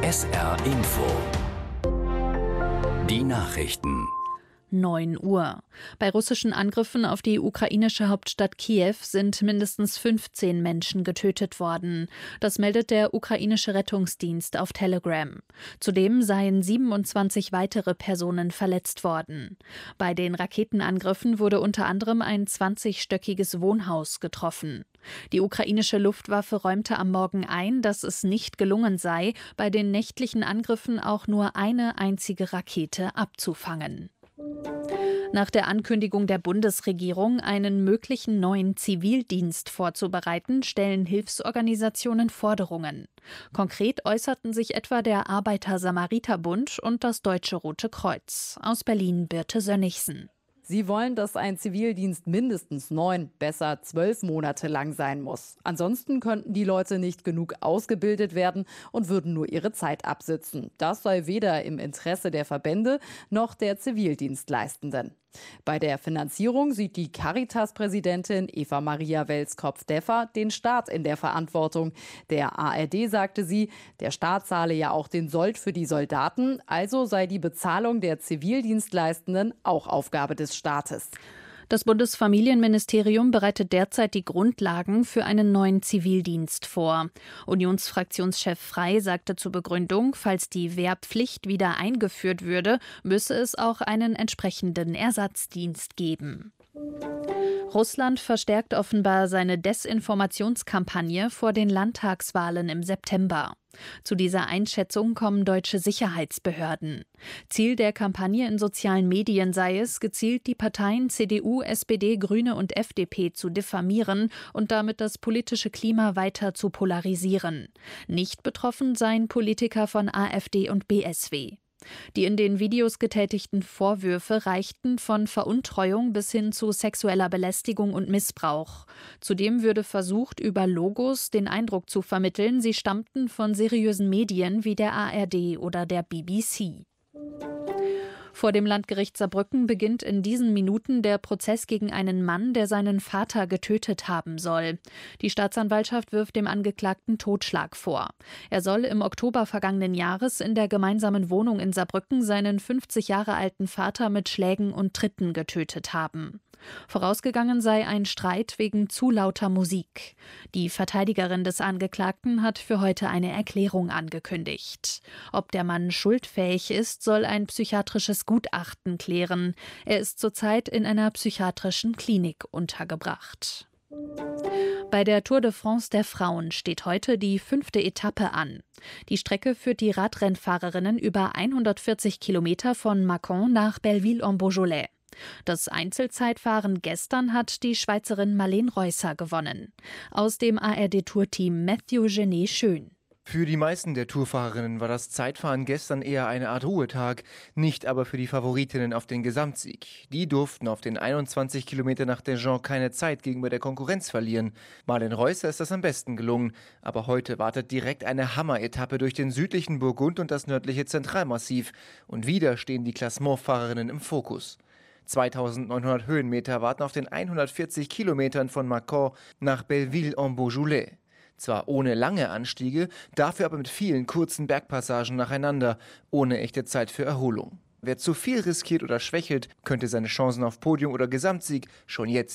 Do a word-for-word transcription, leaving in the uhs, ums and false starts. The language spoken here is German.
S R Info. Die Nachrichten. neun Uhr. Bei russischen Angriffen auf die ukrainische Hauptstadt Kiew sind mindestens fünfzehn Menschen getötet worden. Das meldet der ukrainische Rettungsdienst auf Telegram. Zudem seien siebenundzwanzig weitere Personen verletzt worden. Bei den Raketenangriffen wurde unter anderem ein zwanzigstöckiges Wohnhaus getroffen. Die ukrainische Luftwaffe räumte am Morgen ein, dass es nicht gelungen sei, bei den nächtlichen Angriffen auch nur eine einzige Rakete abzufangen. Nach der Ankündigung der Bundesregierung, einen möglichen neuen Zivildienst vorzubereiten, stellen Hilfsorganisationen Forderungen. Konkret äußerten sich etwa der Arbeiter-Samariter-Bund und das Deutsche Rote Kreuz. Aus Berlin Birte Sönnigsen. Sie wollen, dass ein Zivildienst mindestens neun, besser zwölf Monate lang sein muss. Ansonsten könnten die Leute nicht genug ausgebildet werden und würden nur ihre Zeit absitzen. Das sei weder im Interesse der Verbände noch der Zivildienstleistenden. Bei der Finanzierung sieht die Caritas-Präsidentin Eva Maria Welskopf-Deffer den Staat in der Verantwortung. Der A R D sagte sie, der Staat zahle ja auch den Sold für die Soldaten, also sei die Bezahlung der Zivildienstleistenden auch Aufgabe des Staates. Das Bundesfamilienministerium bereitet derzeit die Grundlagen für einen neuen Zivildienst vor. Unionsfraktionschef Frey sagte zur Begründung, falls die Wehrpflicht wieder eingeführt würde, müsse es auch einen entsprechenden Ersatzdienst geben. Russland verstärkt offenbar seine Desinformationskampagne vor den Landtagswahlen im September. Zu dieser Einschätzung kommen deutsche Sicherheitsbehörden. Ziel der Kampagne in sozialen Medien sei es, gezielt die Parteien C D U, S P D, Grüne und F D P zu diffamieren und damit das politische Klima weiter zu polarisieren. Nicht betroffen seien Politiker von A f D und B S W. Die in den Videos getätigten Vorwürfe reichten von Veruntreuung bis hin zu sexueller Belästigung und Missbrauch. Zudem würde versucht, über Logos den Eindruck zu vermitteln, sie stammten von seriösen Medien wie der A R D oder der B B C. Vor dem Landgericht Saarbrücken beginnt in diesen Minuten der Prozess gegen einen Mann, der seinen Vater getötet haben soll. Die Staatsanwaltschaft wirft dem Angeklagten Totschlag vor. Er soll im Oktober vergangenen Jahres in der gemeinsamen Wohnung in Saarbrücken seinen fünfzig Jahre alten Vater mit Schlägen und Tritten getötet haben. Vorausgegangen sei ein Streit wegen zu lauter Musik. Die Verteidigerin des Angeklagten hat für heute eine Erklärung angekündigt. Ob der Mann schuldfähig ist, soll ein psychiatrisches Gutachten klären. Er ist zurzeit in einer psychiatrischen Klinik untergebracht. Bei der Tour de France der Frauen steht heute die fünfte Etappe an. Die Strecke führt die Radrennfahrerinnen über hundertvierzig Kilometer von Mâcon nach Belleville-en-Beaujolais. Das Einzelzeitfahren gestern hat die Schweizerin Marleen Reusser gewonnen. Aus dem A R D-Tourteam Mathieu Genet-Schön. Für die meisten der Tourfahrerinnen war das Zeitfahren gestern eher eine Art Ruhetag, nicht aber für die Favoritinnen auf den Gesamtsieg. Die durften auf den einundzwanzig Kilometer nach Dijon keine Zeit gegenüber der Konkurrenz verlieren. Marleen Reusser ist das am besten gelungen, aber heute wartet direkt eine Hammer-Etappe durch den südlichen Burgund und das nördliche Zentralmassiv. Und wieder stehen die Klassementfahrerinnen im Fokus. zweitausendneunhundert Höhenmeter warten auf den hundertvierzig Kilometern von Mâcon nach Belleville-en-Beaujolais. Zwar ohne lange Anstiege, dafür aber mit vielen kurzen Bergpassagen nacheinander, ohne echte Zeit für Erholung. Wer zu viel riskiert oder schwächelt, könnte seine Chancen auf Podium oder Gesamtsieg schon jetzt